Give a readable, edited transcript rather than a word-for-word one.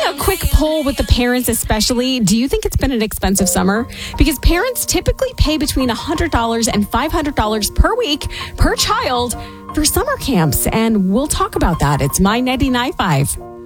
a quick poll with the parents especially. Do you think it's been an expensive summer? Because parents typically pay between $100 and $500 per week per child for summer camps. And we'll talk about that. It's My 99.5.